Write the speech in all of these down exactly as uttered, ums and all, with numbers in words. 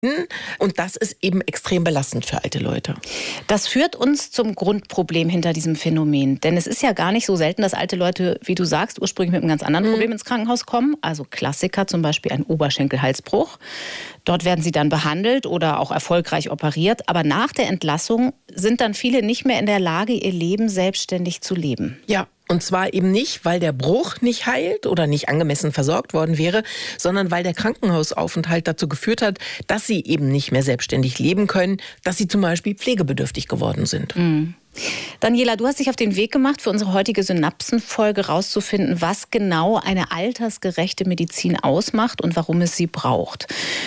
Und das ist eben extrem belastend für alte Leute. Das führt uns zum Grundproblem hinter diesem Phänomen. Denn es ist ja gar nicht so selten, dass alte Leute, wie du sagst, ursprünglich mit einem ganz anderen Problem mhm. ins Krankenhaus kommen. Also Klassiker, zum Beispiel ein Oberschenkelhalsbruch. Dort werden sie dann behandelt oder auch erfolgreich operiert. Aber nach der Entlassung sind dann viele nicht mehr in der Lage, ihr Leben selbstständig zu leben. Ja. Und zwar eben nicht, weil der Bruch nicht heilt oder nicht angemessen versorgt worden wäre, sondern weil der Krankenhausaufenthalt dazu geführt hat, dass sie eben nicht mehr selbstständig leben können, dass sie zum Beispiel pflegebedürftig geworden sind. Mhm. Daniela, du hast dich auf den Weg gemacht, für unsere heutige Synapsenfolge rauszufinden, was genau eine altersgerechte Medizin ausmacht und warum es sie braucht.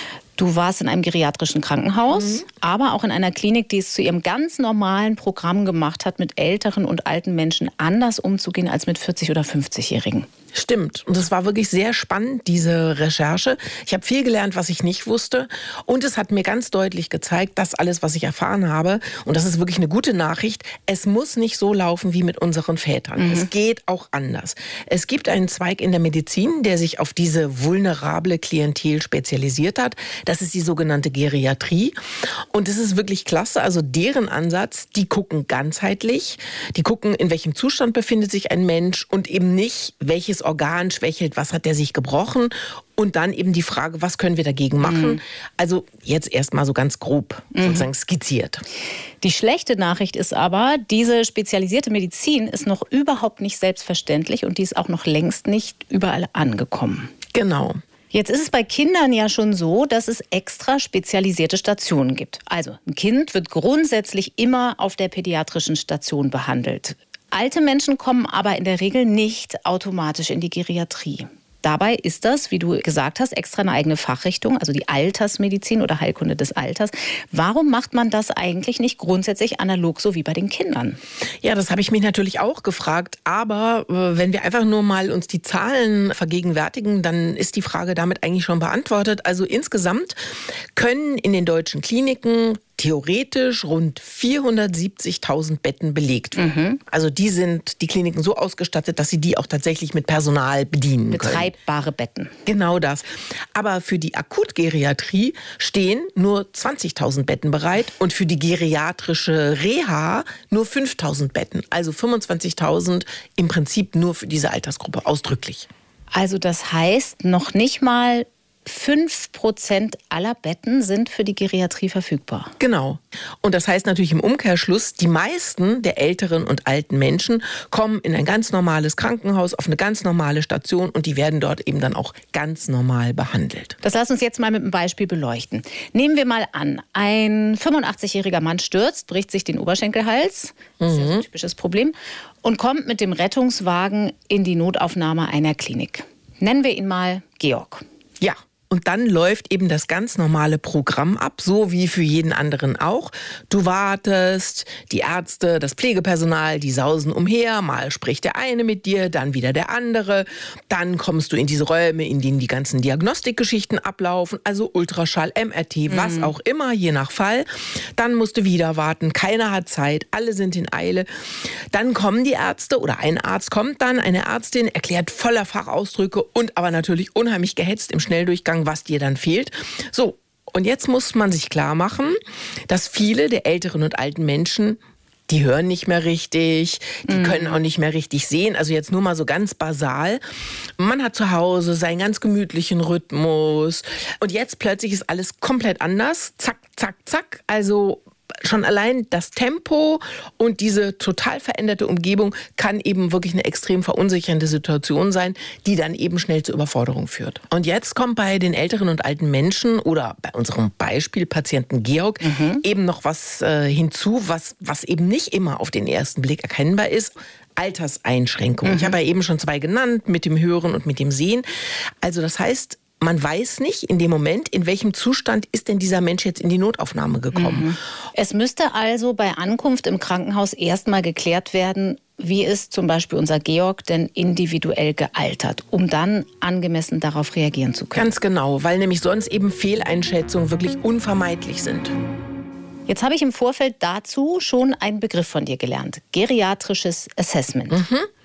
Du warst in einem geriatrischen Krankenhaus, mhm. aber auch in einer Klinik, die es zu ihrem ganz normalen Programm gemacht hat, mit älteren und alten Menschen anders umzugehen als mit vierzig- oder fünfzigjährigen. Stimmt. Und es war wirklich sehr spannend, diese Recherche. Ich habe viel gelernt, was ich nicht wusste. Und es hat mir ganz deutlich gezeigt, dass alles, was ich erfahren habe, und das ist wirklich eine gute Nachricht, es muss nicht so laufen wie mit unseren Vätern. Mhm. Es geht auch anders. Es gibt einen Zweig in der Medizin, der sich auf diese vulnerable Klientel spezialisiert hat. Das ist die sogenannte Geriatrie. Und es ist wirklich klasse. Also deren Ansatz, die gucken ganzheitlich. Die gucken, in welchem Zustand befindet sich ein Mensch und eben nicht, welches Organ schwächelt, was hat der sich gebrochen und dann eben die Frage, was können wir dagegen machen? Mhm. Also jetzt erstmal so ganz grob sozusagen mhm. skizziert. Die schlechte Nachricht ist aber, diese spezialisierte Medizin ist noch überhaupt nicht selbstverständlich und die ist auch noch längst nicht überall angekommen. Genau. Jetzt ist es bei Kindern ja schon so, dass es extra spezialisierte Stationen gibt. Also ein Kind wird grundsätzlich immer auf der pädiatrischen Station behandelt. Alte Menschen kommen aber in der Regel nicht automatisch in die Geriatrie. Dabei ist das, wie du gesagt hast, extra eine eigene Fachrichtung, also die Altersmedizin oder Heilkunde des Alters. Warum macht man das eigentlich nicht grundsätzlich analog, so wie bei den Kindern? Ja, das habe ich mich natürlich auch gefragt. Aber äh, wenn wir einfach nur mal uns die Zahlen vergegenwärtigen, dann ist die Frage damit eigentlich schon beantwortet. Also insgesamt können in den deutschen Kliniken theoretisch rund vierhundertsiebzigtausend Betten belegt werden. Mhm. Also die sind die Kliniken so ausgestattet, dass sie die auch tatsächlich mit Personal bedienen können. Betreibbare Betten. Genau das. Aber für die Akutgeriatrie stehen nur zwanzigtausend Betten bereit und für die geriatrische Reha nur fünftausend Betten. Also fünfundzwanzigtausend im Prinzip nur für diese Altersgruppe ausdrücklich. Also das heißt, noch nicht mal fünf Prozent aller Betten sind für die Geriatrie verfügbar. Genau. Und das heißt natürlich im Umkehrschluss, die meisten der älteren und alten Menschen kommen in ein ganz normales Krankenhaus, auf eine ganz normale Station und die werden dort eben dann auch ganz normal behandelt. Das lass uns jetzt mal mit einem Beispiel beleuchten. Nehmen wir mal an, ein fünfundachtzigjähriger Mann stürzt, bricht sich den Oberschenkelhals, das ist ja so ein typisches Problem, und kommt mit dem Rettungswagen in die Notaufnahme einer Klinik. Nennen wir ihn mal Georg. Ja. Und dann läuft eben das ganz normale Programm ab, so wie für jeden anderen auch. Du wartest, die Ärzte, das Pflegepersonal, die sausen umher. Mal spricht der eine mit dir, dann wieder der andere. Dann kommst du in diese Räume, in denen die ganzen Diagnostikgeschichten ablaufen. Also Ultraschall, M R T, mhm. was auch immer, je nach Fall. Dann musst du wieder warten. Keiner hat Zeit, alle sind in Eile. Dann kommen die Ärzte oder ein Arzt kommt dann, eine Ärztin erklärt voller Fachausdrücke und aber natürlich unheimlich gehetzt im Schnelldurchgang, was dir dann fehlt. So, und jetzt muss man sich klar machen, dass viele der älteren und alten Menschen, die hören nicht mehr richtig, die mhm. können auch nicht mehr richtig sehen. Also jetzt nur mal so ganz basal. Man hat zu Hause seinen ganz gemütlichen Rhythmus und jetzt plötzlich ist alles komplett anders. Zack, zack, zack. Also schon allein das Tempo und diese total veränderte Umgebung kann eben wirklich eine extrem verunsichernde Situation sein, die dann eben schnell zur Überforderung führt. Und jetzt kommt bei den älteren und alten Menschen oder bei unserem Beispiel Patienten Georg mhm. eben noch was äh, hinzu, was, was eben nicht immer auf den ersten Blick erkennbar ist. Alterseinschränkungen. Mhm. Ich habe ja eben schon zwei genannt, mit dem Hören und mit dem Sehen. Also das heißt, man weiß nicht in dem Moment, in welchem Zustand ist denn dieser Mensch jetzt in die Notaufnahme gekommen. Mhm. Es müsste also bei Ankunft im Krankenhaus erstmal geklärt werden, wie ist zum Beispiel unser Georg denn individuell gealtert, um dann angemessen darauf reagieren zu können. Ganz genau, weil nämlich sonst eben Fehleinschätzungen wirklich unvermeidlich sind. Jetzt habe ich im Vorfeld dazu schon einen Begriff von dir gelernt. Geriatrisches Assessment. Mhm.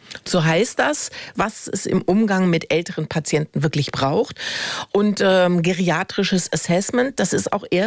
So heißt das, was es im Umgang mit älteren Patienten wirklich braucht. Und ähm, geriatrisches Assessment, das ist auch eher